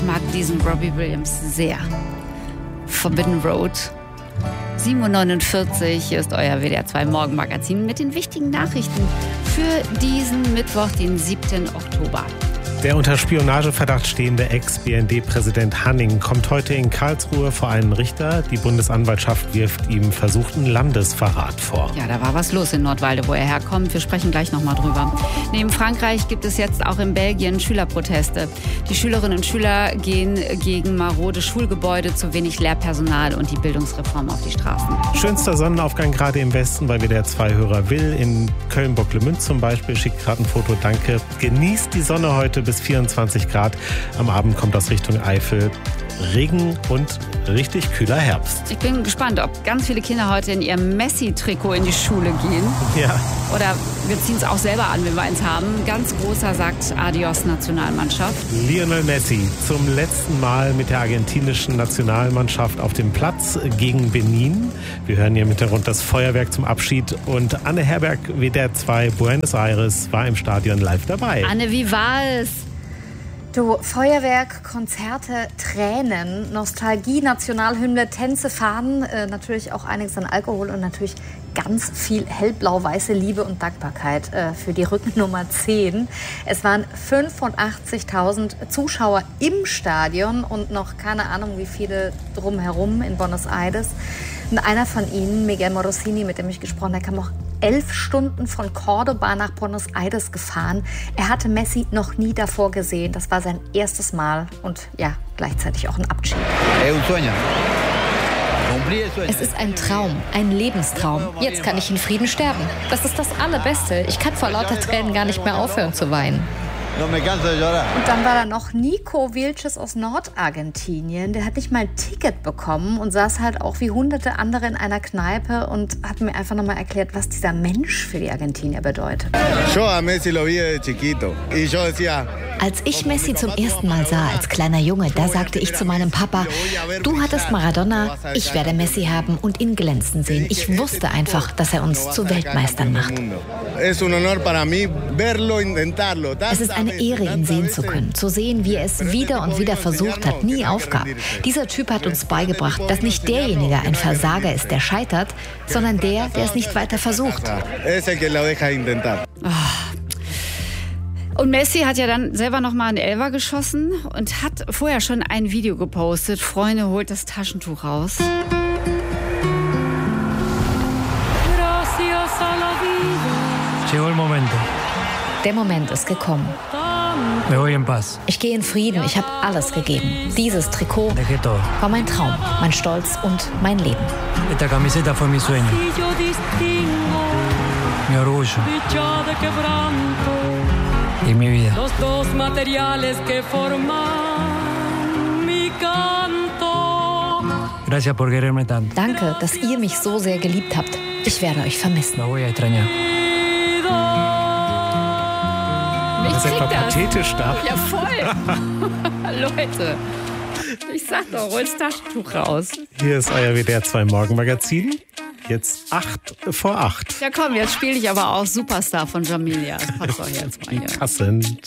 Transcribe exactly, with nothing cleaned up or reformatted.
mag diesen Robbie Williams sehr. Forbidden Road. sieben Uhr neunundvierzig, hier ist euer W D R zwei Morgenmagazin mit den wichtigen Nachrichten für diesen Mittwoch, den siebten Oktober. Der unter Spionageverdacht stehende Ex-B N D-Präsident Hanning kommt heute in Karlsruhe vor einen Richter. Die Bundesanwaltschaft wirft ihm versuchten Landesverrat vor. Ja, da war was los in Nordwalde, wo er herkommt. Wir sprechen gleich nochmal drüber. Neben Frankreich gibt es jetzt auch in Belgien Schülerproteste. Die Schülerinnen und Schüler gehen gegen marode Schulgebäude, zu wenig Lehrpersonal und die Bildungsreform auf die Straßen. Schönster Sonnenaufgang gerade im Westen, weil wir der zwei-Hörer Will in Köln-Bocklemünd zum Beispiel. Schickt gerade ein Foto, danke. Genießt die Sonne heute bis vierundzwanzig Grad. Am Abend kommt das Richtung Eifel. Regen und richtig kühler Herbst. Ich bin gespannt, ob ganz viele Kinder heute in ihrem Messi-Trikot in die Schule gehen. Ja. Oder wir ziehen es auch selber an, wenn wir eins haben. Ganz großer sagt Adios Nationalmannschaft. Lionel Messi zum letzten Mal mit der argentinischen Nationalmannschaft auf dem Platz gegen Benin. Wir hören hier im Hintergrund das Feuerwerk zum Abschied. Und Anne Herberg, W D R zwei Buenos Aires, war im Stadion live dabei. Anne, wie war es? Du, Feuerwerk, Konzerte, Tränen, Nostalgie, Nationalhymne, Tänze, Fahnen, äh, natürlich auch einiges an Alkohol und natürlich ganz viel hellblau-weiße Liebe und Dankbarkeit äh, für die Rückennummer zehn. Es waren fünfundachtzigtausend Zuschauer im Stadion und noch keine Ahnung, wie viele drumherum in Buenos Aires. Und einer von ihnen, Miguel Morosini, mit dem ich gesprochen habe, kam auch elf Stunden von Cordoba nach Buenos Aires gefahren. Er hatte Messi noch nie davor gesehen. Das war sein erstes Mal und ja, gleichzeitig auch ein Abschied. Es ist ein Traum, ein Lebenstraum. Jetzt kann ich in Frieden sterben. Das ist das Allerbeste. Ich kann vor lauter Tränen gar nicht mehr aufhören zu weinen. Und dann war da noch Nico Vilches aus Nordargentinien. Der hat nicht mal ein Ticket bekommen und saß halt auch wie hunderte andere in einer Kneipe und hat mir einfach nochmal erklärt, was dieser Mensch für die Argentinier bedeutet. Als ich Messi zum ersten Mal sah, als kleiner Junge, da sagte ich zu meinem Papa, du hattest Maradona, ich werde Messi haben und ihn glänzen sehen. Ich wusste einfach, dass er uns zu Weltmeistern macht. Es ist eine Ehre, ihn sehen zu können, zu sehen, wie er es wieder und wieder versucht hat, nie aufgab. Dieser Typ hat uns beigebracht, dass nicht derjenige ein Versager ist, der scheitert, sondern der, der es nicht weiter versucht. Oh. Und Messi hat ja dann selber noch mal einen Elfer geschossen und hat vorher schon ein Video gepostet. Freunde, holt das Taschentuch raus. Der Moment ist gekommen. Ich gehe in Frieden, ich habe alles gegeben. Dieses Trikot war mein Traum, mein Stolz und mein Leben. Esta camiseta fue mi sueño. Mi orgullo. Y mi vida. Los dos materiales que forman mi canto. Gracias por quererme tanto. Danke, dass ihr mich so sehr geliebt habt. Ich werde euch vermissen. Lo voy a extrañar. Das ist etwa pathetisch da. Ja, voll. Leute, ich sag doch, hol das Taschentuch raus. Hier ist euer W D R zwei Morgenmagazin. Jetzt acht vor acht. Ja komm, jetzt spiele ich aber auch Superstar von Jamilia. Das passt doch jetzt mal hier. Kassen.